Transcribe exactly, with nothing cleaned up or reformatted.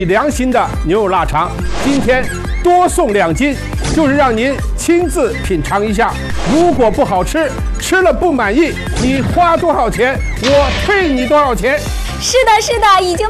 良心的牛肉腊肠，今天多送两斤，就是让您亲自品尝一下。如果不好吃，吃了不满意，你花多少钱，我退你多少钱。 是的，是的，已经。